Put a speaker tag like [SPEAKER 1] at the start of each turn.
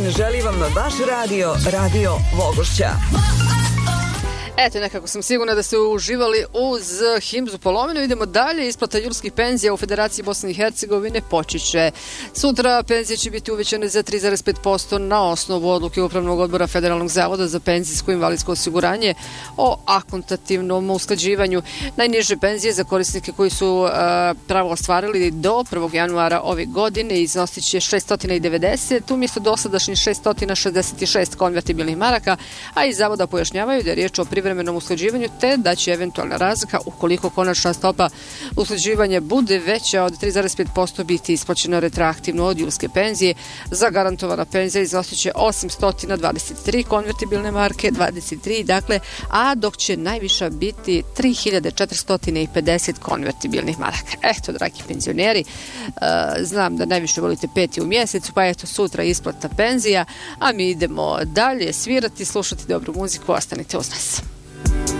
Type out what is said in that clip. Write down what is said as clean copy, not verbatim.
[SPEAKER 1] dan želi vam vaš Radio Vogošća.
[SPEAKER 2] Eto, nekako sam sigurna da ste uživali uz himzu polovinu. Idemo dalje. Isplata julskih penzija u Federaciji Bosne i Hercegovine počeće sutra. Penzije će biti uvećane za 3,5% na osnovu odluke Upravnog odbora Federalnog zavoda za penzijsko i invalidsko osiguranje o akontativnom usklađivanju. Najniže penzije za korisnike koji su pravo ostvarili do 1. januara ove godine iznosit će 690 umjesto dosadašnjih 666 konvertibilnih maraka, a iz zavoda pojašnjavaju da je riječ o privremenom usklađivanju te da će eventualna razlika, ukoliko konačna stopa usklađivanja bude veća od 3,5%, biti isplaćena retroaktivno od julske penzije. Zagarantovana penzija iznosit će 823 konvertibilne marke, 23 dakle, a dok će najviša biti 3450 konvertibilnih maraka. Eto, dragi penzioneri, znam da najviše volite 5. u mjesecu, pa eto, sutra isplata penzija, a mi idemo dalje svirati, slušati dobru muziku, ostanite uz nas.